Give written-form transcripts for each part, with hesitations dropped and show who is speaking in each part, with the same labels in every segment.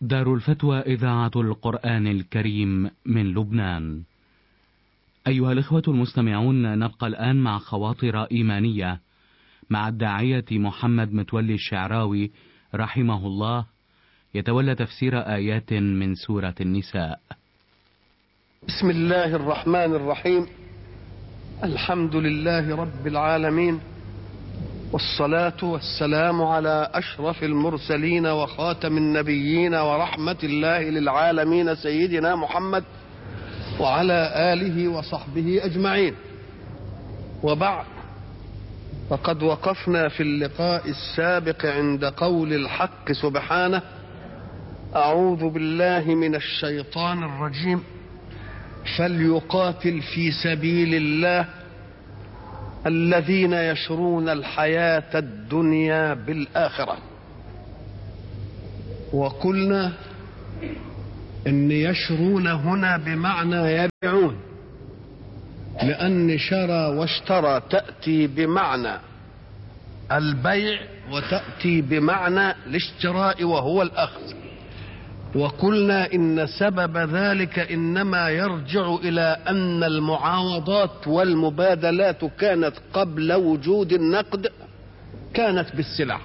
Speaker 1: دار الفتوى إذاعة القرآن الكريم من لبنان. أيها الإخوة المستمعون، نبقى الآن مع خواطر إيمانية مع الداعية محمد متولي الشعراوي رحمه الله، يتولى تفسير آيات من سورة النساء.
Speaker 2: بسم الله الرحمن الرحيم. الحمد لله رب العالمين، والصلاة والسلام على أشرف المرسلين وخاتم النبيين ورحمة الله للعالمين سيدنا محمد وعلى آله وصحبه أجمعين. وبعد، فقد وقفنا في اللقاء السابق عند قول الحق سبحانه: أعوذ بالله من الشيطان الرجيم، فليقاتل في سبيل الله الذين يشرون الحياة الدنيا بالآخرة. وقلنا إن يشرون هنا بمعنى يبيعون، لأن شرى واشترى تأتي بمعنى البيع وتأتي بمعنى الاشتراء وهو الأخذ. وقلنا إن سبب ذلك إنما يرجع إلى أن المعاوضات والمبادلات كانت قبل وجود النقد كانت بالسلع،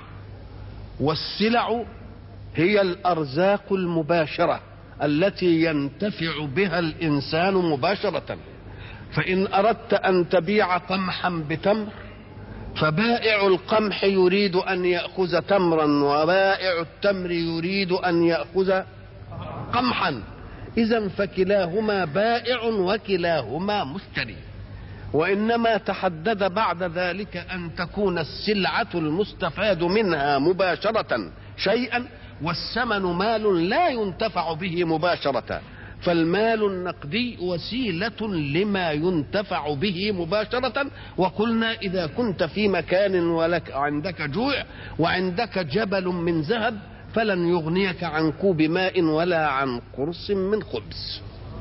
Speaker 2: والسلع هي الأرزاق المباشرة التي ينتفع بها الإنسان مباشرة. فإن أردت أن تبيع قمحا بتمر، فبائع القمح يريد أن يأخذ تمرا، وبائع التمر يريد أن يأخذ قمحا. إذن فكلاهما بائع وكلاهما مشتري. وإنما تحدد بعد ذلك أن تكون السلعة المستفاد منها مباشرة شيئا، والثمن مال لا ينتفع به مباشرة، فالمال النقدي وسيلة لما ينتفع به مباشرة. وقلنا إذا كنت في مكان ولك عندك جوع وعندك جبل من ذهب فلن يغنيك عن كوب ماء ولا عن قرص من خبز.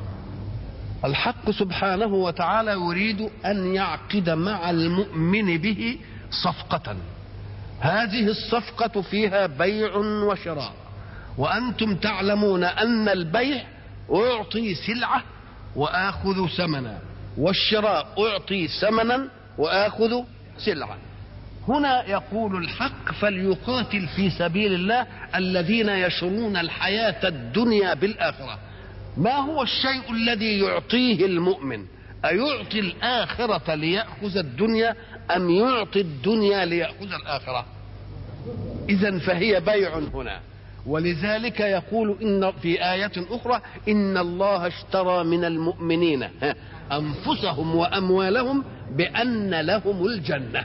Speaker 2: الحق سبحانه وتعالى يريد أن يعقد مع المؤمن به صفقة، هذه الصفقة فيها بيع وشراء. وأنتم تعلمون أن البيع أعطي سلعة وآخذ ثمنا، والشراء أعطي ثمنا وآخذ سلعة. هنا يقول الحق: فليقاتل في سبيل الله الذين يشرون الحياة الدنيا بالآخرة. ما هو الشيء الذي يعطيه المؤمن؟ أيعطي الآخرة ليأخذ الدنيا أم يعطي الدنيا ليأخذ الآخرة؟ إذن فهي بيع هنا. ولذلك يقول إن في آية أخرى: إن الله اشترى من المؤمنين أنفسهم وأموالهم بأن لهم الجنة.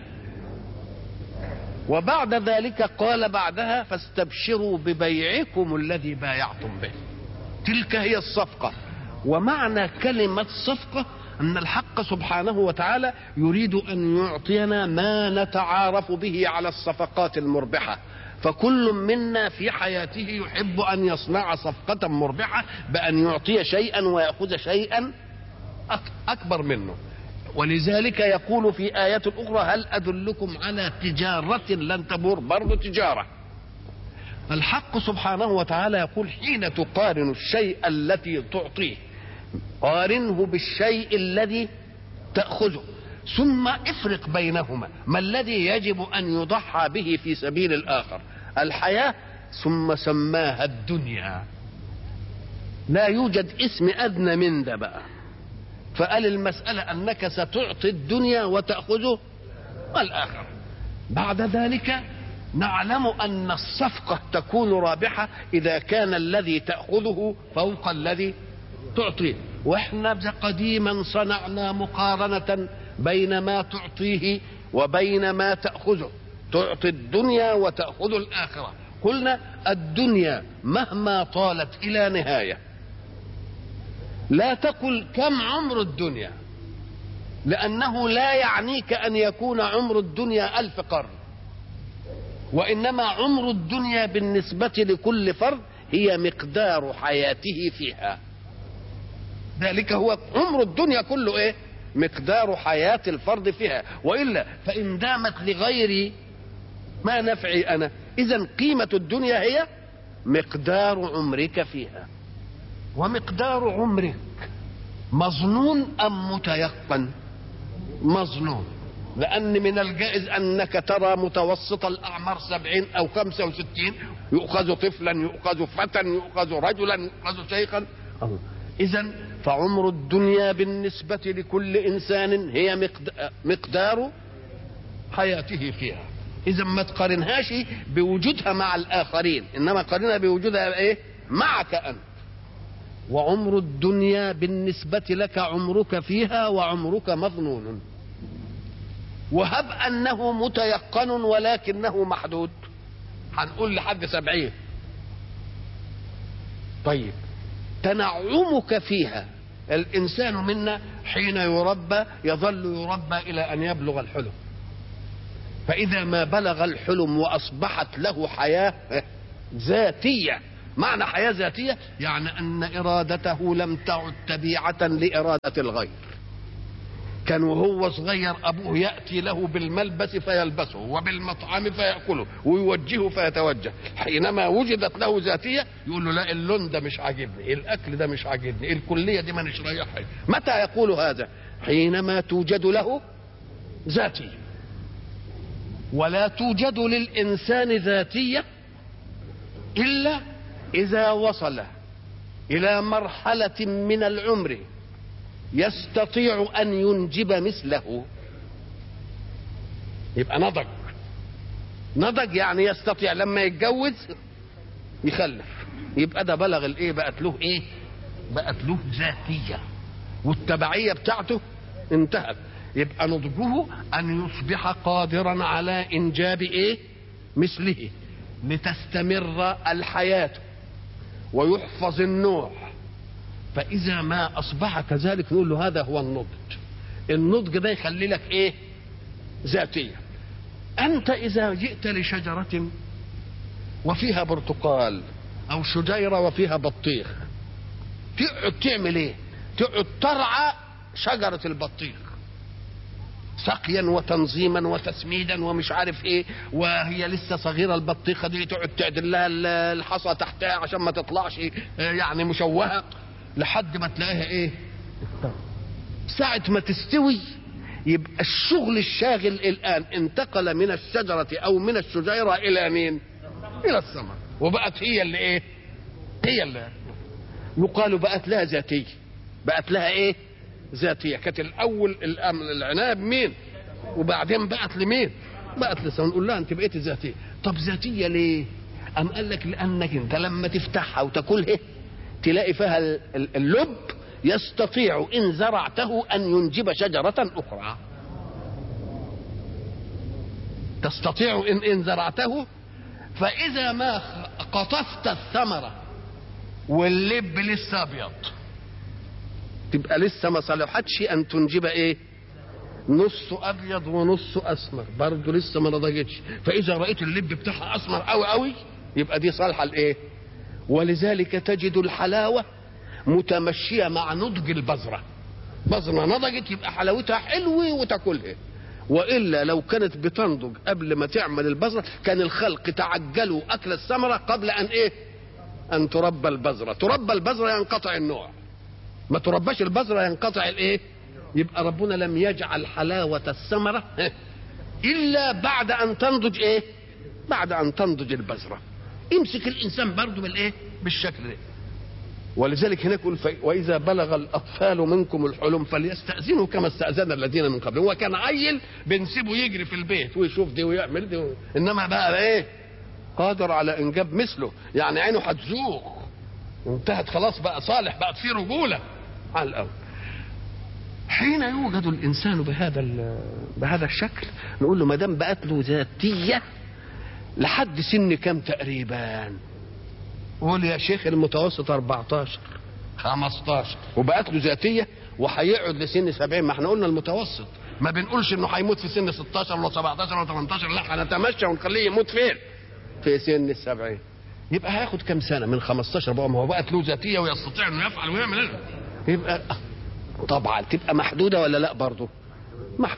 Speaker 2: وبعد ذلك قال بعدها: فاستبشروا ببيعكم الذي بايعتم به. تلك هي الصفقة. ومعنى كلمة صفقة أن الحق سبحانه وتعالى يريد أن يعطينا ما نتعارف به على الصفقات المربحة. فكل منا في حياته يحب أن يصنع صفقة مربحة بأن يعطي شيئا ويأخذ شيئا أكبر منه. ولذلك يقول في آية أخرى: هل أدلكم على تجارة لن تبور؟ برضو تجارة. الحق سبحانه وتعالى يقول: حين تقارن الشيء الذي تعطيه قارنه بالشيء الذي تأخذه، ثم افرق بينهما. ما الذي يجب أن يضحى به في سبيل الآخر؟ الحياة. ثم سماها الدنيا، لا يوجد اسم أدنى من ده بقى. فقال المسألة أنك ستعطي الدنيا وتأخذه الآخر. بعد ذلك نعلم أن الصفقة تكون رابحة إذا كان الذي تأخذه فوق الذي تعطيه. وإحنا قديما صنعنا مقارنة بين ما تعطيه وبين ما تأخذه. تعطي الدنيا وتأخذ الآخرة. قلنا الدنيا مهما طالت إلى نهاية، لا تقل كم عمر الدنيا، لأنه لا يعنيك أن يكون عمر الدنيا 1000 قرن، وإنما عمر الدنيا بالنسبة لكل فرد هي مقدار حياته فيها. ذلك هو عمر الدنيا كله، إيه؟ مقدار حياة الفرد فيها. وإلا فإن دامت لغيري ما نفعي أنا. إذن قيمة الدنيا هي مقدار عمرك فيها. ومقدار عمرك مظنون أم متيقن؟ مظنون، لأن من الجائز أنك ترى متوسط الأعمار 70 أو 65، يؤخذ طفلا، يؤخذ فتى، يؤخذ رجلا، يؤخذ شيخا. إذن فعمر الدنيا بالنسبة لكل إنسان هي مقدار حياته فيها. إذا ما تقارنهاش بوجودها مع الآخرين، إنما قارنها بوجودها إيه؟ معك أنت. وعمر الدنيا بالنسبة لك عمرك فيها وعمرك مظنون. وهب أنه متيقن ولكنه محدود، هنقول لحد 70. طيب تنعمك فيها، الإنسان منا حين يربى يظل يربى إلى أن يبلغ الحلم، فإذا ما بلغ الحلم وأصبحت له حياة ذاتية. معنى حياة ذاتية يعني أن إرادته لم تعد تبيعة لإرادة الغير. كان وهو صغير أبوه يأتي له بالملبس فيلبسه وبالمطعم فيأكله ويوجهه فيتوجه. حينما وجدت له ذاتية يقول له لا، اللون ده مش عاجبني، الأكل ده مش عاجبني، الكلية دي مانيش رايحها. متى يقول هذا؟ حينما توجد له ذاتية. ولا توجد للإنسان ذاتية إلا إذا وصل إلى مرحلة من العمر يستطيع أن ينجب مثله. يبقى نضج يعني يستطيع لما يتجوز يخلف، يبقى ده بلغ الايه، بقت له ذاتية والتبعية بتاعته انتهت. يبقى نضجه أن يصبح قادرا على إنجاب مثله، لتستمر الحياة ويحفظ النوع. فإذا ما أصبح كذلك نقول له هذا هو النضج. النضج ده يخلي لك ذاتية. أنت إذا جئت لشجرة وفيها برتقال أو شجيرة وفيها بطيخ، تقعد تعمل تقعد ترعى شجرة البطيخ سقيا وتنظيما وتسميدا ومش عارف وهي لسه صغيرة البطيخة دي تقعد تعدل لها الحصى تحتها عشان ما تطلعش يعني مشوهة، لحد ما تلاقيها ساعة ما تستوي. يبقى الشغل الشاغل الآن انتقل من الشجرة أو من الشجيرة إلى مين؟ إلى الثمر. وبقت هي اللي هي اللي يقال بقت لها ذاتية. بقت لها ذاتية. كانت الأول العناب مين؟ وبعدين بقت لمين؟ بقت للثمر. نقول لها أنت بقيت ذاتية. طب ذاتية ليه؟ أم قال لك لأنك أنت لما تفتحها وتاكلها تلاقي فيها اللب يستطيع إن زرعته أن ينجب شجرة أخرى. تستطيع إن زرعته. فإذا ما قطفت الثمرة واللب لسه أبيض تبقى لسه ما صلحتش أن تنجب نص أبيض ونص أسمر، برضه لسه ما نضجتش. فإذا رأيت اللب بتاعها أسمر قوي يبقى دي صالحة ولذلك تجد الحلاوة متمشية مع نضج البذرة. بذرة نضجت يبقى حلاوتها حلوة وتاكلها. وإلا لو كانت بتنضج قبل ما تعمل البذرة كان الخلق تعجلوا أكل الثمرة قبل أن أن تربى البذرة. تربى البذرة ينقطع النوع، ما ترباش البذرة ينقطع يبقى ربنا لم يجعل حلاوة الثمرة إلا بعد أن تنضج بعد أن تنضج البذرة. امسك الإنسان برضو بالشكل ده. ولذلك هناك يقول وإذا بلغ الأطفال منكم الحلم فليستأذنوا كما استأذن الذين من قبلهم. هو كان عيل بنسيبه يجري في البيت ويشوف دي ويعمل دي إنما بقى قادر على إنجاب مثله، يعني عينه هتزوغ انتهت خلاص، بقى صالح، بقت فيه رجولة على الأول. حين يوجد الإنسان بهذا الشكل نقول له ما دام بقت له ذاتية لحد سن كم تقريبا؟ قول يا شيخ المتوسط 14 15 وبقت له ذاتيه وهيقعد لسن 70. ما احنا قلنا المتوسط، ما بنقولش انه هيموت في سن 16 ولا 17 ولا 18، لا هنتمشى ونخليه يموت فين؟ في سن 70. يبقى هياخد كم سنه من 15 بقى؟ ما هو بقت له ذاتيه ويستطيع انه يفعل ويعمل. يبقى طبعا تبقى محدوده ولا لا؟ برضه محدوده.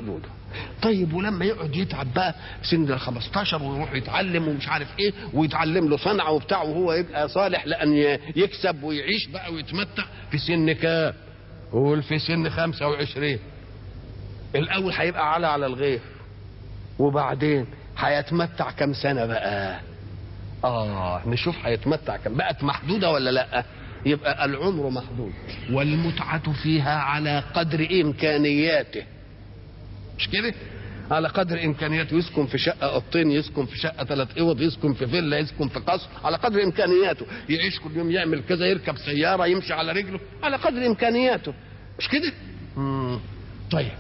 Speaker 2: طيب ولما يقعد يتعب بقى سن ال 15 ويروح يتعلم ومش عارف ايه ويتعلم له صنعه وبتاع وهو يبقى صالح لان يكسب ويعيش بقى ويتمتع في سن كام؟ قول في سن 25. الاول هيبقى على الغير، وبعدين هيتمتع كم سنه بقى؟ نشوف هيتمتع كم، بقت محدوده ولا لا؟ يبقى العمر محدود، والمتعه فيها على قدر امكانياته، مش كده؟ على قدر امكانياته، يسكن في شقه اوضتين، يسكن في شقه 3 اوض، يسكن في فيلا، يسكن في قصر، على قدر امكانياته، يعيش كل يوم يعمل كذا، يركب سياره، يمشي على رجله، على قدر امكانياته، مش كده؟ طيب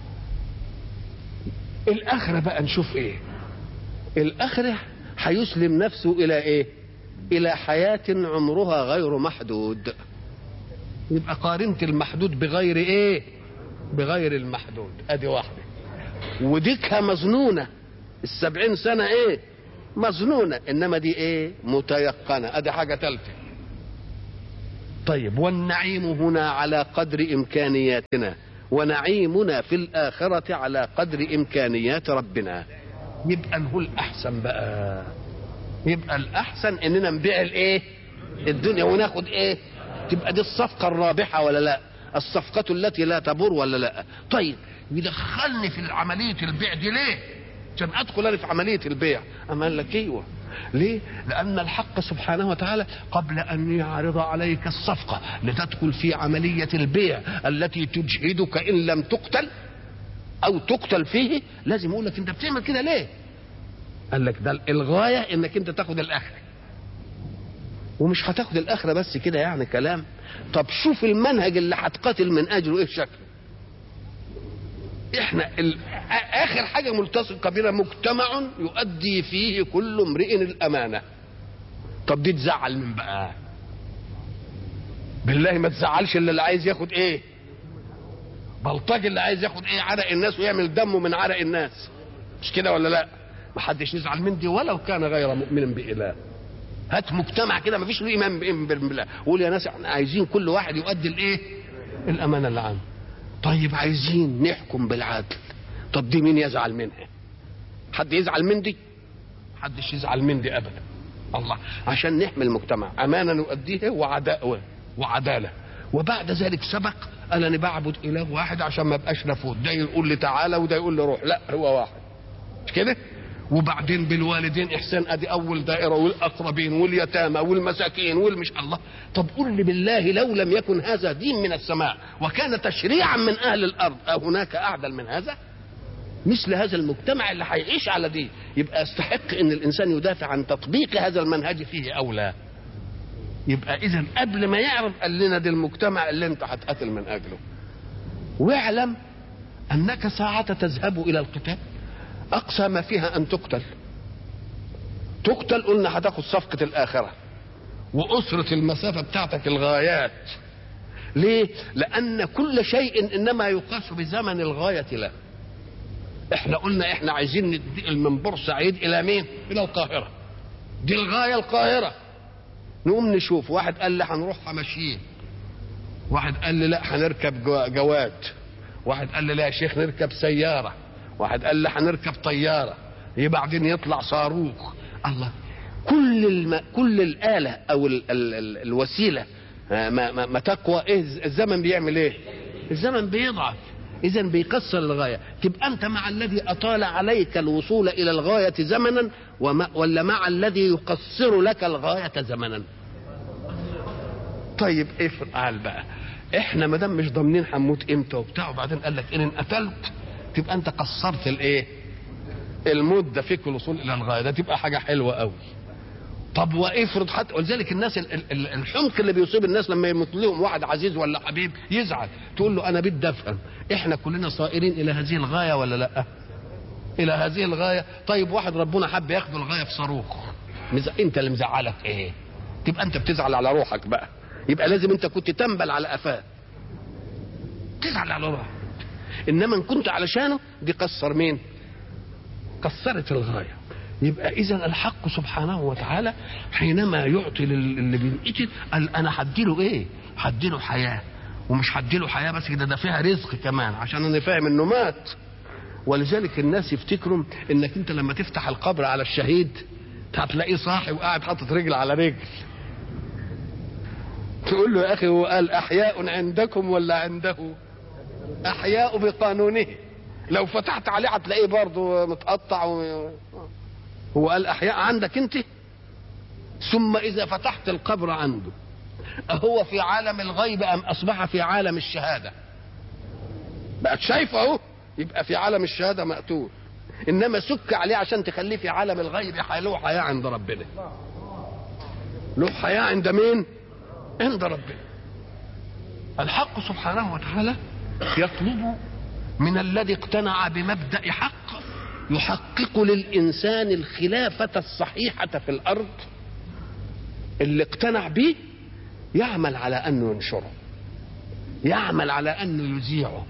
Speaker 2: الاخره بقى نشوف ايه؟ الاخره هيسلم نفسه الى ايه؟ الى حياه عمرها غير محدود. يبقى قارنت المحدود بغير ايه؟ بغير المحدود. ادي واحده. وديكها مظنونه، 70 سنه ايه؟ مظنونه، انما دي ايه؟ متيقنه. ادي حاجه ثالثه. طيب والنعيم هنا على قدر امكانياتنا، ونعيمنا في الاخره على قدر امكانيات ربنا. يبقى هو الاحسن بقى، يبقى الاحسن اننا نبيع الايه؟ الدنيا وناخد ايه؟ تبقى دي الصفقه الرابحه ولا لا؟ الصفقه التي لا تبور ولا لا؟ طيب يدخلني في عمليه البيع دي ليه؟ عشان ادخل انا في عمليه البيع. اما قال لك ايوه. ليه؟ لان الحق سبحانه وتعالى قبل ان يعرض عليك الصفقه لتدخل في عمليه البيع التي تجهدك ان لم تقتل او تقتل فيه، لازم يقول لك انت بتعمل كده ليه؟ قال لك ده الغايه انك انت تاخد الاخره، ومش هتاخد الاخره بس كده يعني كلام. طب شوف المنهج اللي هتقاتل من اجله ايه شكله. احنا اخر حاجه ملتصقه بنا مجتمع يؤدي فيه كل امرئ الامانه. طب دي تزعل من بقى؟ بالله ما تزعلش اللي عايز ياخد ايه؟ بلطجي اللي عايز ياخد ايه؟ عرق الناس ويعمل دمه من عرق الناس، مش كده ولا لا؟ ما حدش يزعل من دي ولو كان غير مؤمن بإله. هات مجتمع كده ما فيش له ايمان بالله، قول يا ناس احنا عايزين كل واحد يؤدي الايه؟ الامانه اللي عنده. طيب عايزين نحكم بالعدل، طب دي مين يزعل منها؟ حد يزعل من دي؟ محدش يزعل من دي ابدا. الله، عشان نحمي المجتمع امانه نؤديها وعداله. وبعد ذلك سبق انني بعبد اله واحد عشان ما ابقاش نفوذ، ده يقول لي تعالى وده يقول لي روح، لا هو واحد، مش كده؟ وبعدين بالوالدين احسان، ادي اول دائره، والاقربين واليتامى والمساكين والمش الله. طب قل لي بالله لو لم يكن هذا دين من السماء وكان تشريعا من اهل الارض، أهناك اعدل من هذا؟ مثل هذا المجتمع اللي هيعيش على دين يبقى يستحق ان الانسان يدافع عن تطبيق هذا المنهج فيه او لا. يبقى اذا قبل ما يعرف قال لنا ده المجتمع اللي انت هتقاتل من اجله. واعلم انك ساعة تذهب الى القتال اقصى ما فيها ان تقتل. قلنا هتاخد صفقة الاخرة واسرة المسافة بتاعتك الغايات. ليه؟ لان كل شيء انما يقاس بزمن الغاية له. احنا قلنا احنا عايزين ننتقل من بورسعيد الى مين؟ الى القاهرة. دي الغاية القاهرة. نقوم نشوف، واحد قال لي هنروح ماشيين، واحد قال لي لا هنركب جواد، واحد قال لي لا يا شيخ نركب سيارة، واحد قال لي هنركب طيارة، بعدين يطلع صاروخ. الله، كل الآلة او الوسيلة ما تقوى ايه الزمن بيعمل ايه؟ الزمن بيضعف. اذا بيقصر الغاية. تبقى انت مع الذي اطال عليك الوصول الى الغاية زمنا ولا مع الذي يقصر لك الغاية زمنا؟ طيب افعل بقى. احنا ما دام مش ضامنين هنموت امتى وبتاع، وبعدين قال لك ان قتلت تبقى انت قصرت الايه؟ المدة فيك الوصول الى الغاية، ده تبقى حاجة حلوة قوي. طب وافرض حتى، ولذلك الناس الحمق اللي بيصيب الناس لما يموت لهم واحد عزيز ولا حبيب يزعل، تقول له انا بدي افهم احنا كلنا صائرين الى هذه الغايه ولا لا؟ الى هذه الغايه. طيب واحد ربنا حب ياخد الغايه في صاروخ، انت اللي مزعلك ايه؟ تبقى انت بتزعل على روحك بقى. يبقى لازم انت كنت تنبل على قفاه تزعل على روحك، انما ان كنت علشانه دي قصر مين؟ قصرت الغايه. يبقى اذا الحق سبحانه وتعالى حينما يعطي اللي بينقتل قال انا هديله ايه؟ هديله حياه، ومش هديله حياه بس كده، ده فيها رزق كمان، عشان انا فاهم انه مات ولذلك الناس يفتكروا انك انت لما تفتح القبر على الشهيد هتلاقيه صاحي وقاعد حاطط رجل على رجل. تقول له يا اخي هو قال احياء عندكم ولا عنده؟ احياء بقانونه، لو فتحت عليه هتلاقيه برضه متقطع هو قال احياء عندك انت. ثم اذا فتحت القبر عنده اهو في عالم الغيب ام اصبح في عالم الشهاده؟ بقت شايفه اهو، يبقى في عالم الشهاده مقتول. انما سك عليه عشان تخليه في عالم الغيب له حياه عند ربنا. له حياه عند مين؟ عند ربنا. الحق سبحانه وتعالى يطلب من الذي اقتنع بمبدأ حق يحقق للإنسان الخلافة الصحيحة في الأرض، اللي اقتنع به يعمل على أنه ينشره، يعمل على أنه يذيعه.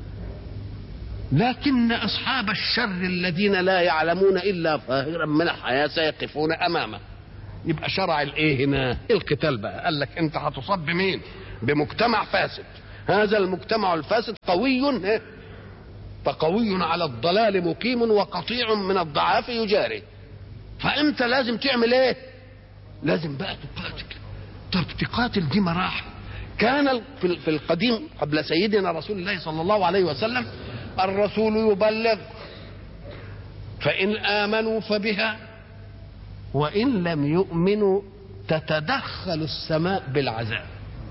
Speaker 2: لكن أصحاب الشر الذين لا يعلمون إلا ظاهرا من الحياة سيقفون أمامه. يبقى شرع الايه هنا؟ القتال بقى. قال لك انت هتصاب بمين؟ بمجتمع فاسد. هذا المجتمع الفاسد قوي فقوي على الضلال مقيم وقطيع من الضعاف يجاري. فانت لازم تعمل ايه؟ لازم بقى تقاتل. طب تقاتل دي مراحل. كان في القديم قبل سيدنا رسول الله صلى الله عليه وسلم الرسول يبلغ، فإن آمنوا فبها وإن لم يؤمنوا تتدخل السماء بالعذاب.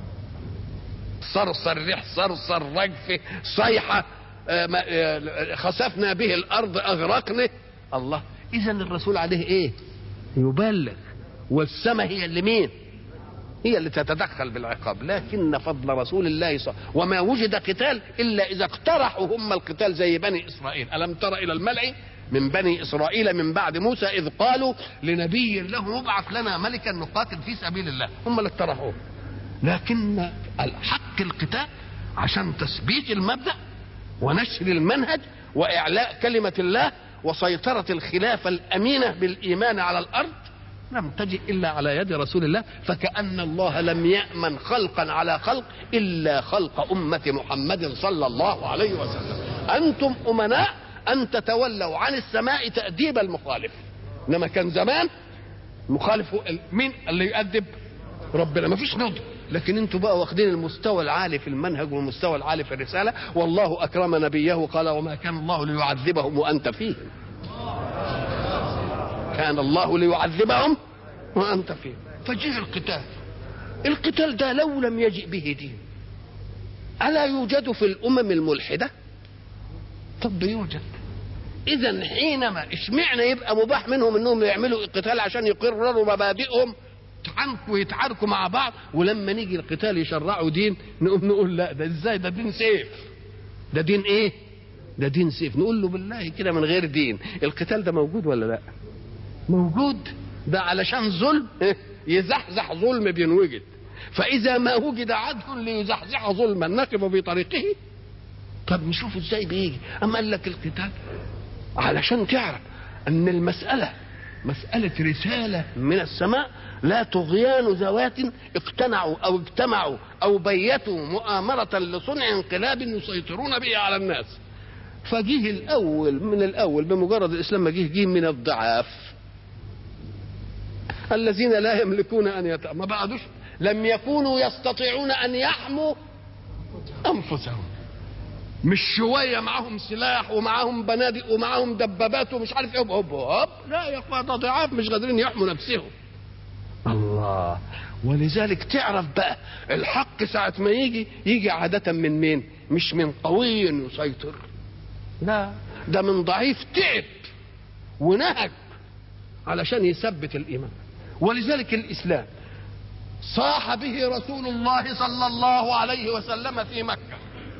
Speaker 2: صرصر ريح، صرصر رجف، صيحة، خسفنا به الأرض، أغرقنا. الله، إذا الرسول عليه إيه؟ يبلغ، والسماء هي اللي مين؟ هي اللي تتدخل بالعقاب. لكن فضل رسول الله صلى الله عليه وسلم وما وجد قتال إلا إذا اقترحوا هم القتال زي بني إسرائيل. ألم تر إلى الملأ من بني إسرائيل من بعد موسى إذ قالوا لنبي له ابعث لنا ملكا نقاتل في سبيل الله. هم اللي اقترحوه. لكن الحق القتال عشان تثبيت المبدأ ونشر المنهج وإعلاء كلمة الله وسيطرة الخلافة الأمينة بالإيمان على الأرض لم تجئ إلا على يد رسول الله. فكأن الله لم يأمن خلقا على خلق إلا خلق أمة محمد صلى الله عليه وسلم. أنتم أمناء أن تتولوا عن السماء تأديب المخالف. إنما كان زمان مخالف مين اللي يؤدب؟ ربنا. ما فيش نضج. لكن انتوا بقى واخدين المستوى العالي في المنهج والمستوى العالي في الرسالة. والله أكرم نبيه قال وما كان الله ليعذبهم وأنت فيهم. كان الله ليعذبهم وأنت فيهم. فجه القتال. القتال ده لو لم يجئ به دين ألا يوجد في الأمم الملحدة؟ طب يوجد. إذا حينما اشمعنا يبقى مباح منهم انهم يعملوا القتال عشان يقرروا مبادئهم ويتعاركوا مع بعض، ولما نيجي القتال يشرعوا دين نقوم نقول لا ده ازاي؟ ده دين سيف. ده دين ايه؟ ده دين سيف. نقول له بالله كده من غير دين القتال ده موجود ولا لا؟ موجود. ده علشان ظلم يزحزح ظلم بينوجد. فإذا ما وجد عدل ليزحزح ظلما نقف في طريقه. طب نشوف ازاي بيجي. اما قال لك القتال علشان تعرف ان المسألة مسألة رسالة من السماء، لا طغيان ذوات اقتنعوا او اجتمعوا او بيتوا مؤامرة لصنع انقلاب يسيطرون به على الناس. فجيه الاول من الاول بمجرد الاسلام ما جه من الضعاف الذين لا يملكون ان ما بعدوش لم يكونوا يستطيعون ان يحموا انفسهم. مش شويه معاهم سلاح ومعاهم بنادق ومعاهم دبابات ومش عارف ايه هوب. لا يا اخوان، ده ضعاف مش قادرين يحموا نفسهم. الله. ولذلك تعرف بقى الحق ساعة ما يجي عادة من مين؟ مش من قوي يسيطر، لا، ده من ضعيف تعب ونهج علشان يثبت الإيمان. ولذلك الإسلام صاح به رسول الله صلى الله عليه وسلم في مكة،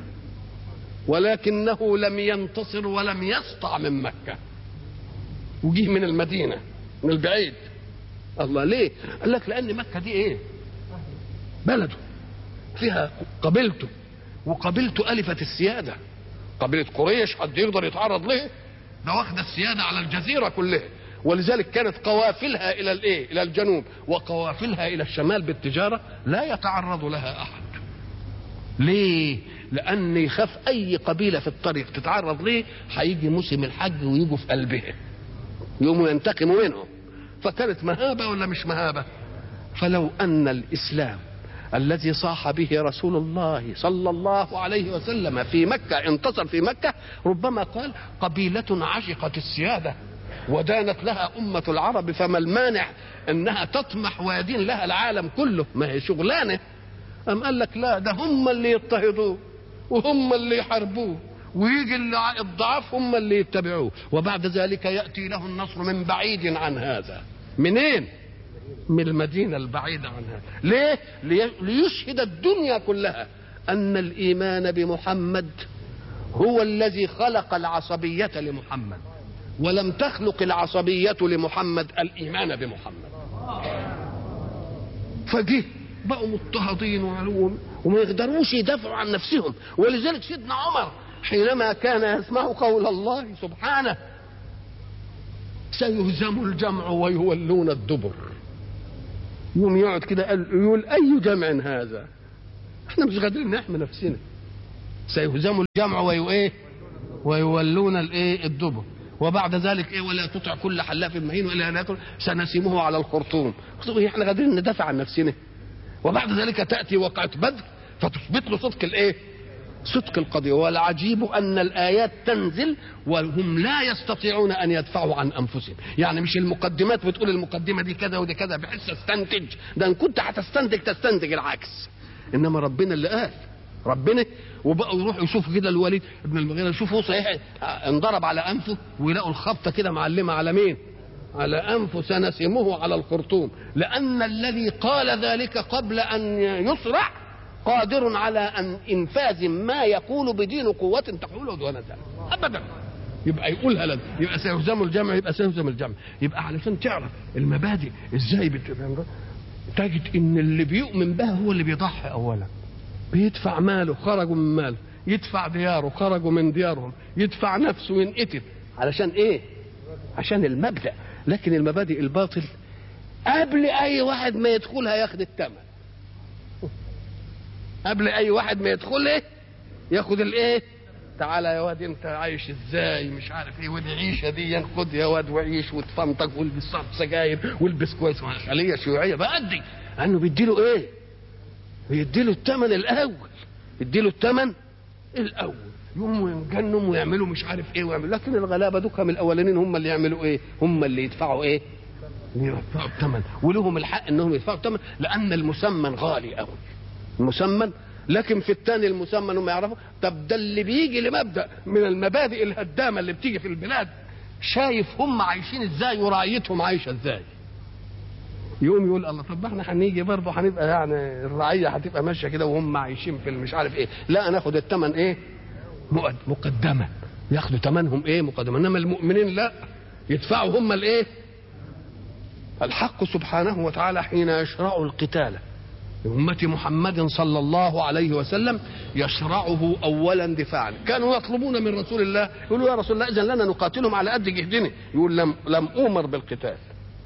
Speaker 2: ولكنه لم ينتصر ولم يسطع من مكة، وجيه من المدينة من البعيد. الله. ليه؟ قال لك لأن مكة دي إيه؟ بلده فيها قبيلته، وقبيلته ألفت السيادة. قبيلة قريش حد يقدر يتعرض له؟ ده واخد السيادة على الجزيرة كلها. ولذلك كانت قوافلها إلى الإيه؟ إلى الجنوب وقوافلها إلى الشمال بالتجارة لا يتعرض لها أحد. ليه؟ لأن يخاف أي قبيلة في الطريق تتعرض ليه، هيجي موسم الحج ويجوا في قلبها يقوموا ينتقموا منهم. فكانت مهابة ولا مش مهابة؟ فلو أن الإسلام الذي صاح به رسول الله صلى الله عليه وسلم في مكة انتصر في مكة، ربما قال قبيلة عشقت السيادة ودانت لها أمة العرب، فما المانع أنها تطمح ويدين لها العالم كله، ما هي شغلانة. أم قال لك لا، ده هم اللي يضطهدوه وهم اللي يحاربوه، ويجي الضعاف هم اللي يتبعوه، وبعد ذلك يأتي له النصر من بعيد عن هذا. منين؟ من المدينة البعيدة عن هذا. ليه؟ ليشهد الدنيا كلها أن الإيمان بمحمد هو الذي خلق العصبية لمحمد، ولم تخلق العصبية لمحمد الإيمان بمحمد. فجه بقوا مضطهدين وعلوم وما يقدروش يدافعوا عن نفسهم. ولذلك سيدنا عمر حينما كان يسمع قول الله سبحانه سيهزم الجمع ويولون الدبر، يوم يقعد كده يقول أي جمع هذا؟ احنا مش قادرين نحمي نفسنا. سيهزم الجمع ويولون الدبر، وبعد ذلك ولا تطع كل حلاف مهين ولا ناكل سنسمه على الخرطوم. احنا قادرين ندافع عن نفسنا؟ وبعد ذلك تأتي وقعة بدر فتثبت له صدق القضية. والعجيب أن الآيات تنزل وهم لا يستطيعون أن يدفعوا عن أنفسهم. يعني مش المقدمات بتقول المقدمة دي كذا ودي كذا بحيث استنتج، ده إن كنت تستنتج العكس. إنما ربنا اللي قال، ربنا. وبقوا يروحوا يشوفوا كده الوليد ابن المغيرة، يشوفوا صحيح انضرب على أنفه ويلاقوا الخبطة كده معلمة على مين؟ على أنفه سنسمه على الخرطوم، لأن الذي قال ذلك قبل أن يصرع قادر على أن إنفاذ ما يقول بدين قوة تحوله دون ذلك أبدا. يبقى يقولها لنا، يبقى سيهزم الجمع، يبقى سيهزم الجمع. يبقى علشان تعرف المبادئ ازاي تجد ان اللي بيؤمن بها هو اللي بيضحي اولا، بيدفع ماله خرجوا من ماله، يدفع دياره خرجوا من ديارهم، يدفع نفسه ينقتل علشان ايه؟ عشان المبدأ. لكن المبادئ الباطل قبل اي واحد ما يدخلها ياخد الثمن، قبل اي واحد ما يدخل ياخد تعالى يا واد انت عايش ازاي مش عارف ودي عيشه دي، خد يا واد وعيش وتفنطق والبس سجاير والبس كويس. خليه شيوعيه بأدي انه بيديله بيديله الثمن الاول، يديله الثمن الاول، يقوموا ينجنوا ويعملوا مش عارف ويعملوا. لكن الغلابه دوكا من الاولانيين هم اللي يعملوا هم اللي يدفعوا يدفعوا الثمن، ولهم الحق انهم يدفعوا الثمن، لان المسمن غالي قوي المسمن. لكن في الثاني المسمن هم يعرفوا. طب ده اللي بيجي لمبدا من المبادئ الهدامه اللي بتيجي في البلاد، شايف هم عايشين ازاي ورعيتهم عايشه ازاي، يقوم يقول الله طب احنا هنيجي برضه هنبقى يعني الرعيه هتبقى ماشيه كده وهم عايشين في مش عارف لا ناخد الثمن مقدمه، ياخدوا ثمنهم مقدمه. انما المؤمنين لا، يدفعوا هم الحق سبحانه وتعالى حين يشرع القتال لأمة محمد صلى الله عليه وسلم يشرعه أولا دفاعا. كانوا يطلبون من رسول الله يقولوا يا رسول الله إذن لنا نقاتلهم على قد جهدنا، يقول لم أمر بالقتال.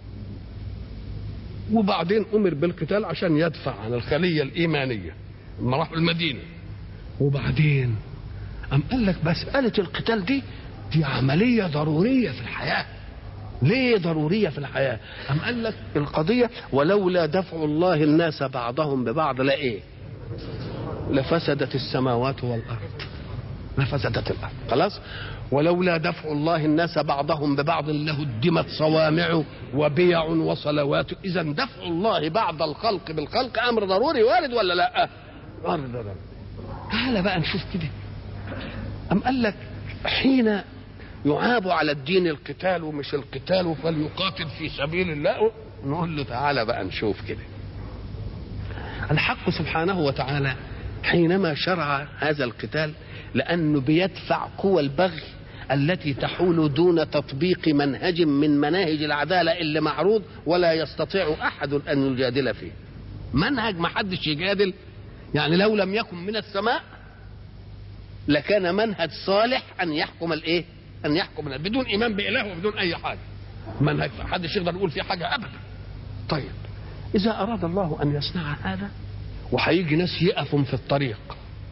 Speaker 2: وبعدين أمر بالقتال عشان يدفع عن الخلية الإيمانية لما راحوا المدينة. وبعدين أم قال لك مسألة القتال دي عملية ضرورية في الحياة. ليه ضرورية في الحياة؟ أم قال لك القضية ولولا دفع الله الناس بعضهم ببعض لفسدت السماوات والأرض، لفسدت الأرض خلاص. ولولا دفع الله الناس بعضهم ببعض لهدمت صوامع وبيع وصلوات. إذا دفع الله بعض الخلق بالخلق أمر ضروري وارد ولا لا؟ وارد ولا لا؟ تعال بقى نشوف كده. أم قال لك حين يعاب على الدين القتال ومش القتال فليقاتل في سبيل الله، نقول له تعالى بقى نشوف كده. الحق سبحانه وتعالى حينما شرع هذا القتال لأنه بيدفع قوى البغي التي تحول دون تطبيق منهج من مناهج العدالة اللي معروض ولا يستطيع أحد أن يجادل فيه. منهج ما حدش يجادل، يعني لو لم يكن من السماء لكان منهج صالح أن يحكم أن يحكم بدون إيمان بإله وبدون أي حاجة. منهج ما حدش يقدر يقول فيه حاجة أبدا. طيب إذا أراد الله أن يصنع هذا وهيجي ناس يقفوا في الطريق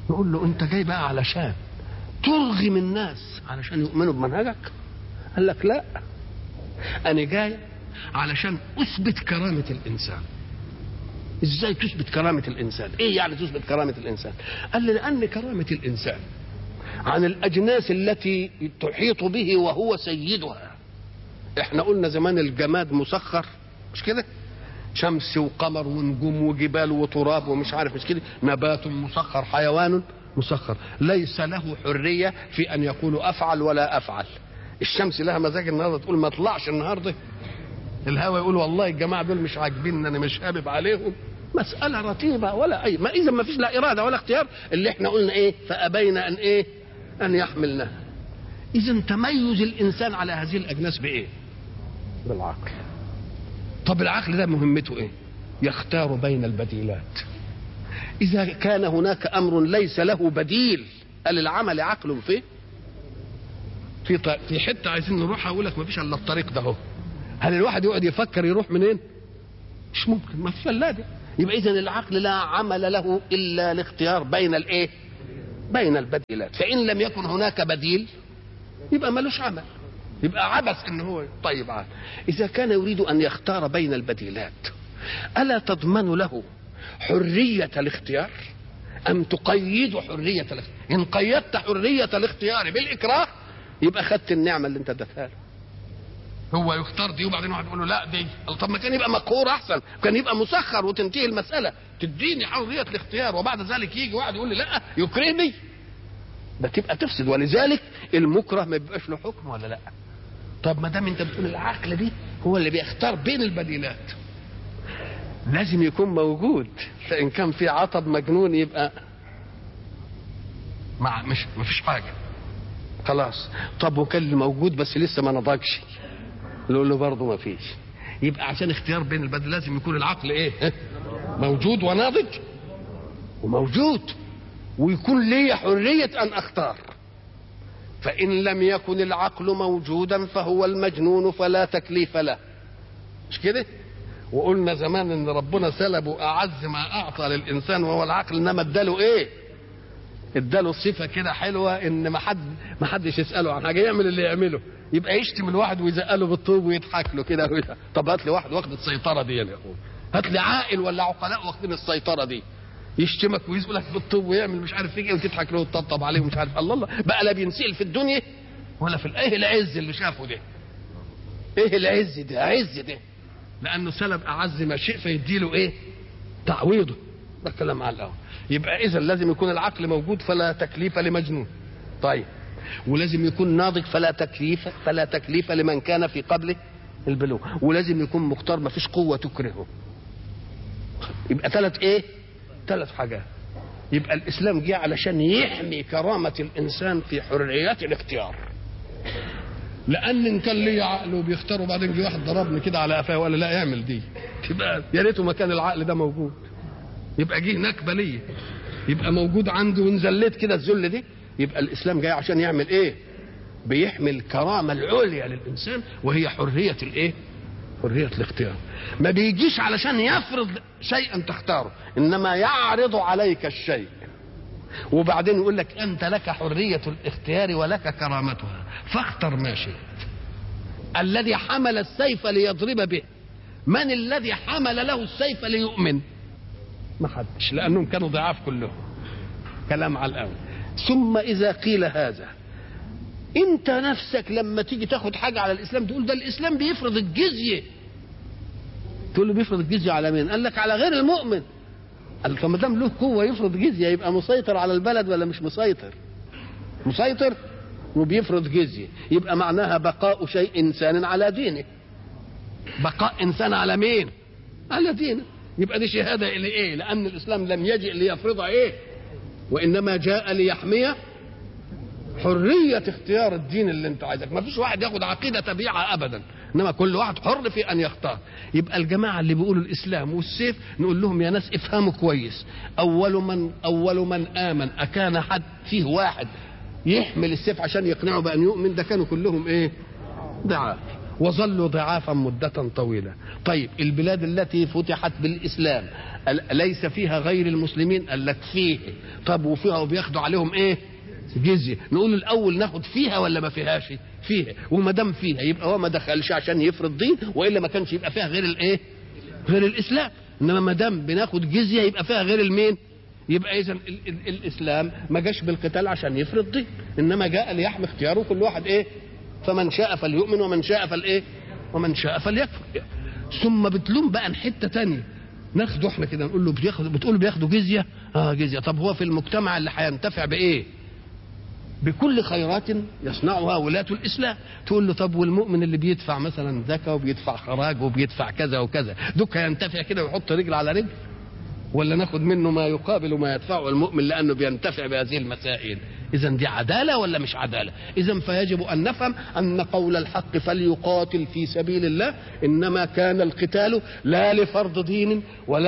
Speaker 2: نقول له انت جاي بقى علشان ترغم الناس علشان يؤمنوا بمنهجك؟ قال لك لا، انا جاي علشان اثبت كرامة الانسان. ازاي تثبت كرامة الانسان؟ ايه يعني تثبت كرامة الانسان؟ قال لي لان كرامة الانسان عن الاجناس التي تحيط به وهو سيدها. احنا قلنا زمان الجماد مسخر، مش كده؟ شمس وقمر ونجوم وجبال وتراب ومش عارف، مش كده؟ نبات مسخر، حيوان مسخر، ليس له حرية في ان يقول افعل ولا افعل. الشمس لها مزاج النهارده تقول ما اطلعش النهارده، الهواء يقول والله الجماعه دول مش عاجبين، انا مش هابب عليهم. مساله رتيبه ولا اي ما، اذا ما فيش لا اراده ولا اختيار، اللي احنا قلنا ايه؟ فابين ان ايه؟ ان يحملنها. اذا تميز الانسان على هذه الاجناس بايه؟ بالعقل. طب العقل ده مهمته ايه؟ يختار بين البديلات. اذا كان هناك امر ليس له بديل، قال العمل عقل فيه في حته عايزين نروح، اقول لك ما فيش الا الطريق ده اهو. هل الواحد يقعد يفكر يروح منين؟ مش ممكن، ما فيش الا ده. يبقى اذا العقل لا عمل له الا الاختيار بين الايه؟ بين البديلات. فان لم يكن هناك بديل يبقى ملوش عمل، يبقى عبث ان هو طيب عقل. اذا كان يريد ان يختار بين البديلات، الا تضمن له حريه الاختيار ام تقيد حريه الاختيار؟ ان قيدت حريه الاختيار بالاكراه يبقى خدت النعمه اللي انت اديتها له. هو يختار دي وبعدين واحد يقول له لا دي، طب ما كان يبقى مقهور احسن، كان يبقى مسخر وتنتهي المساله، تديني حريه الاختيار وبعد ذلك يجي واحد يقول لي لا يكرهني، ده تبقى تفسد. ولذلك المكره ما بيبقاش له حكم ولا لا؟ طب ما دام انت بتقول العقل دي هو اللي بيختار بين البديلات، لازم يكون موجود. فان كان في عطب مجنون يبقى مش فيش حاجه خلاص. طب وكان موجود بس لسه ما نضجش، نقول له برضه ما فيش. يبقى عشان اختيار بين البديل لازم يكون العقل ايه؟ موجود وناضج وموجود، ويكون لي حريه ان اختار. فان لم يكن العقل موجودا فهو المجنون فلا تكليف له، مش كده؟ وقلنا زمان ان ربنا سلبه اعز ما اعطى للانسان وهو العقل، انما اداله ايه؟ اداله صفه كده حلوه ان ما حدش يساله عن حاجه، يعمل اللي يعمله. يبقى يشتم الواحد ويزقله بالطوب ويضحك له كده. طب هات لي واحد واخد السيطره دي يا اخويا، هات لي عاقل ولا عقلاء واخدين السيطره دي، يشتمك ويزقلك بالطوب ويعمل مش عارف ايه وتضحك له وتطبطب عليه ومش عارف. الله بقى لا بينسئل في الدنيا ولا في ايه العز اللي شافه ده؟ ايه العز ده؟ عز ده لانه سلب اعز ما شيء فيديله ايه؟ تعويضه. ده كلام على الاول. يبقى اذا لازم يكون العقل موجود فلا تكليف لمجنون. طيب، ولازم يكون ناضج فلا تكليف لمن كان في قبله البلوغ، ولازم يكون مختار ما فيش قوه تكرهه. يبقى ثلاث حاجات. يبقى الاسلام جه علشان يحمي كرامه الانسان في حريه الاختيار. لان ان كان لي عقل وبيختار وبعدين جه واحد ضربني كده على قفاه ولا لا يعمل دي، تبقى يا ريته ما كان العقل ده موجود، يبقى جه نكبه ليه، يبقى موجود عنده ونزلت كده الذل دي. يبقى الاسلام جاي عشان يعمل ايه؟ بيحمي الكرامه العليا للانسان وهي حريه الايه؟ حريه الاختيار. ما بيجيش علشان يفرض شيئا تختاره، انما يعرض عليك الشيء وبعدين يقول لك انت لك حريه الاختيار ولك كرامتها فاختر ما شئت. الذي حمل السيف ليضرب به، من الذي حمل له السيف ليؤمن؟ ما حدش، لانهم كانوا ضعاف كلهم. كلام على الاول. ثم اذا قيل هذا، انت نفسك لما تيجي تاخد حاجه على الاسلام تقول ده الاسلام بيفرض الجزيه، تقول له بيفرض الجزيه على مين؟ قال لك على غير المؤمن. قال فما دام له قوه يفرض جزيه يبقى مسيطر على البلد ولا مش مسيطر؟ مسيطر وبيفرض جزيه، يبقى معناها بقاء شيء انسان على دينه. بقاء انسان على مين؟ على دينه. يبقى دي شهاده الى ايه؟ لان الاسلام لم يجئ ليفرض ايه؟ وانما جاء ليحمي حريه اختيار الدين اللي انت عايزك. ما فيش واحد ياخد عقيده تبيعها ابدا، انما كل واحد حر في ان يختار. يبقى الجماعه اللي بيقولوا الاسلام والسيف نقول لهم يا ناس افهموا كويس، اول من امن اكان حد فيه واحد يحمل السيف عشان يقنعه بان يؤمن؟ ده كانوا كلهم ايه؟ ضعاف. وظلوا ضعافا مدة طويلة. طيب البلاد التي فتحت بالإسلام ليس فيها غير المسلمين؟ قال لك فيه. طب وفيها وبياخدوا عليهم ايه؟ جزية. نقول الأول ناخد فيها ولا ما فيهاش؟ فيها. وما دام فيها يبقى هو ما دخلش عشان يفرض دين، وإلا ما كانش يبقى فيها غير الايه؟ غير الإسلام. إنما ما دام بناخد جزية يبقى فيها غير المين؟ يبقى إذا الإسلام ما جاش بالقتال عشان يفرض دين، إنما جاء ليحمي اختياره كل واحد ايه؟ فمن شاء فليؤمن ومن شاء فالايه؟ ومن شاء فليكفر. ثم بتلوم بقى حته ثانيه ناخده احنا كده نقول له بتقول بياخدوا جزيه. جزيه. طب هو في المجتمع اللي هينتفع بايه؟ بكل خيرات يصنعها ولاة الاسلام. تقول له طب والمؤمن اللي بيدفع مثلا زكاه وبيدفع خراج وبيدفع كذا وكذا، دوك هينتفع كده ويحط رجل على رجل؟ ولا ناخد منه ما يقابل ما يدفعه المؤمن لانه بينتفع بهذه المسائل؟ إذا دي عدالة ولا مش عدالة؟ إذا فيجب أن نفهم أن قول الحق فليقاتل في سبيل الله إنما كان القتال لا لفرض دين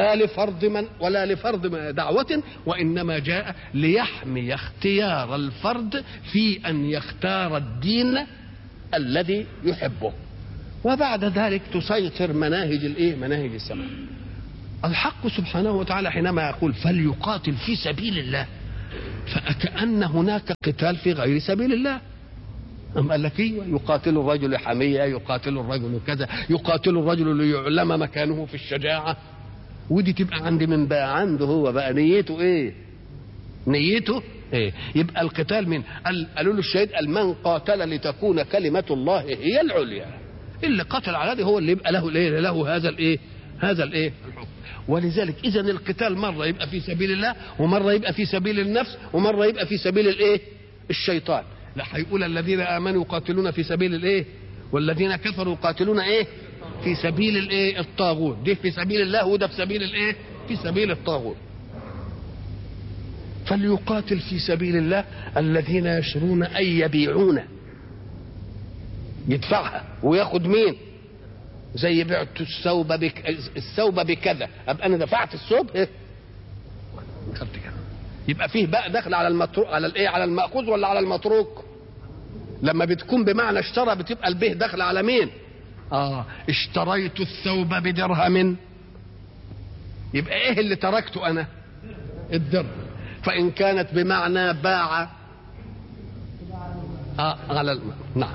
Speaker 2: ولا لفرض دعوة، وإنما جاء ليحمي اختيار الفرد في أن يختار الدين الذي يحبه، وبعد ذلك تسيطر مناهج السماء. الحق سبحانه وتعالى حينما يقول فليقاتل في سبيل الله فكأن هناك قتال في غير سبيل الله. أم قال لك ايوه، يقاتل الرجل حمية، يقاتل الرجل كذا، يقاتل الرجل ليعلم مكانه في الشجاعة، ودي تبقى عند من بقى عنده هو بقى نيته ايه؟ نيته ايه؟ يبقى القتال من قالوا له الشهيد من قاتل لتكون كلمة الله هي العليا. اللي قتل على ده هو اللي يبقى له هذا الايه الحكم. ولذلك اذا القتال مره يبقى في سبيل الله، ومره يبقى في سبيل النفس، ومره يبقى في سبيل الايه؟ الشيطان. لا هيقول الذين امنوا يقاتلون في سبيل الايه؟ والذين كفروا يقاتلون ايه؟ في سبيل الايه؟ الطاغوت. ده في سبيل الله وده في سبيل الايه؟ في سبيل الطاغوت. فليقاتل في سبيل الله الذين يشرون اي يبيعون، يدفعها وياخد مين؟ زي بعت الثوب بكذا، ابقى انا دفعت الثوب ايه؟ خدت كده. يبقى فيه بقى دخل على المتروك، على الايه؟ على المأخوذ ولا على المتروك؟ لما بتكون بمعنى اشترى بتبقى البه دخل على مين؟ اشتريت الثوب بدرهم، يبقى ايه اللي تركته انا؟ الدرهم. فان كانت بمعنى باع على نعم.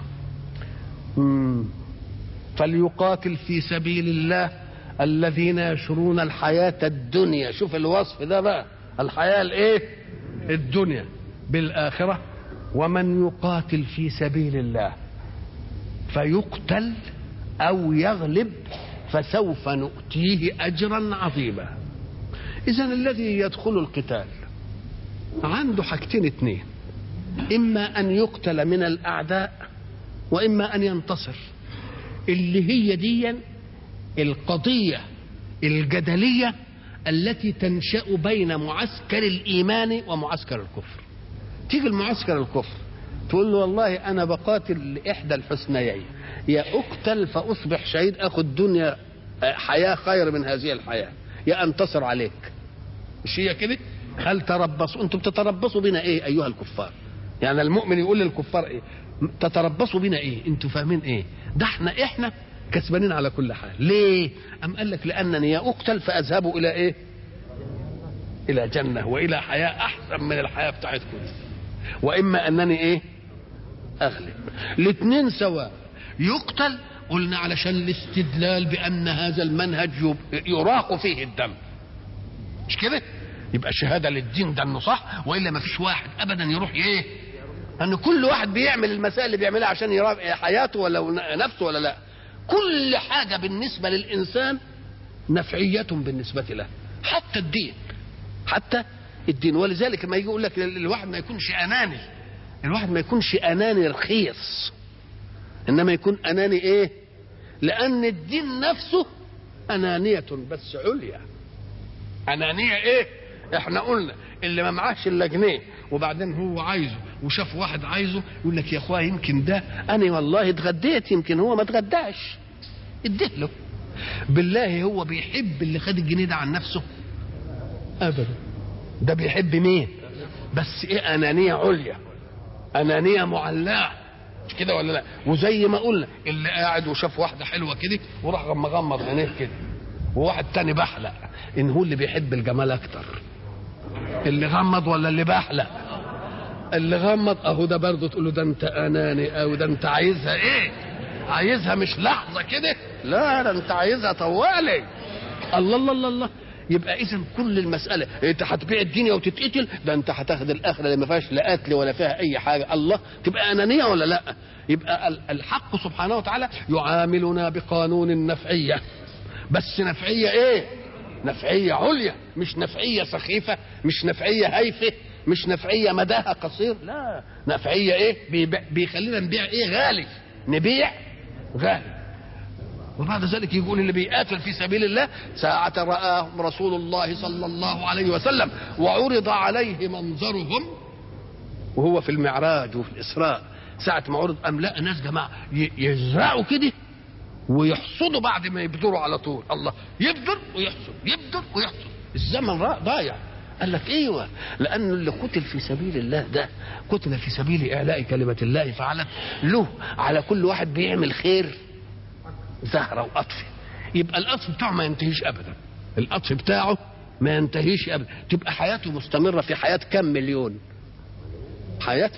Speaker 2: فليقاتل في سبيل الله الذين يشرون الحياة الدنيا، شوف الوصف ده بقى، الحياة الايه؟ الدنيا بالآخرة. ومن يقاتل في سبيل الله فيقتل أو يغلب فسوف نؤتيه أجرا عظيما. إذن الذي يدخل القتال عنده حاجتين اتنين، إما أن يقتل من الأعداء وإما أن ينتصر، اللي هي دي القضية الجدلية التي تنشأ بين معسكر الإيمان ومعسكر الكفر. تيجي المعسكر الكفر تقول له والله أنا بقاتل لإحدى الحسنيين، يا أقتل فأصبح شهيد أخذ دنيا حياة خير من هذه الحياة، يا أنتصر عليك. مش هي كده؟ هل تربصوا أنتم بتتربصوا بنا إيه أيها الكفار؟ يعني المؤمن يقول للكفار إيه؟ تتربصوا بنا إيه؟ أنتم فاهمين إيه؟ ده إحنا كسبانين على كل حال. ليه؟ أم قال لك لأنني يا أقتل فأذهب إلى إيه؟ إلى جنة وإلى حياة أحسن من الحياة بتاعتكم، وإما أنني إيه؟ أغلب. الاثنين سواء. يقتل قلنا علشان الاستدلال بأن هذا المنهج يراق فيه الدم، مش كده؟ يبقى شهادة للدين ده انه صح، وإلا ما فيش واحد أبدا يروح إيه؟ أن كل واحد بيعمل المسائل اللي بيعملها عشان يراق حياته ولا نفسه ولا لا. كل حاجة بالنسبة للإنسان نفعية بالنسبة له، حتى الدين. ولذلك ما يجي يقول لك الواحد ما يكونش أناني، الواحد ما يكونش أناني رخيص، إنما يكون أناني إيه؟ لأن الدين نفسه أنانية بس عليا. أنانية إيه؟ إحنا قلنا اللي ما معاش إلا جنيه وبعدين هو عايزه وشاف واحد عايزه يقول لك يا أخويا يمكن ده أنا والله اتغديت يمكن هو ما اتغداش، اديه له. بالله هو بيحب اللي خد الجنيه ده عن نفسه؟ أبدا. ده بيحب مين؟ بس إيه؟ أنانية عليا، أنانية معلاه. مش كده ولا لا؟ وزي ما قلنا اللي قاعد وشاف واحده حلوه كده وراح مغمض عينيه كده، وواحد تاني بحلق، ان هو اللي بيحب الجمال اكتر اللي غمض ولا اللي بحلق؟ اللي غمض. اهو ده برضه تقول له ده انت اناني، او ده انت عايزها ايه؟ عايزها مش لحظه كده، لا ده انت عايزها طوالي. الله الله الله الله. يبقى اذا كل المساله انت هتبيع الدنيا وتتقتل، ده انت هتاخد الاخره اللي ما فيهاش لا قتل ولا فيها اي حاجه. الله، تبقى انانيه ولا لا؟ يبقى الحق سبحانه وتعالى يعاملنا بقانون النفعيه، بس نفعيه ايه؟ نفعيه عليا، مش نفعيه سخيفه، مش نفعيه هايفه، مش نفعيه مداها قصير، لا نفعيه ايه؟ بيخلينا نبيع ايه؟ غالي، نبيع غالي. وبعد ذلك يقول اللي بيقاتل في سبيل الله ساعة رآهم رسول الله صلى الله عليه وسلم وعرض عليه منظرهم وهو في المعراج وفي الإسراء، ساعة ما عرض أم لا ناس جماعة يزرعوا كده ويحصدوا بعد ما يبذروا على طول. الله، يبذر ويحصد، يبذر ويحصد، الزمن ضايع. قال لك ايوه، لانه اللي قتل في سبيل الله ده قتل في سبيل اعلاء كلمه الله، فعلت له على كل واحد بيعمل خير زهره وقطف، يبقى القطف بتاعه ما ينتهيش ابدا، القطف بتاعه ما ينتهيش ابدا، تبقى حياته مستمره في حياه كم مليون، حياه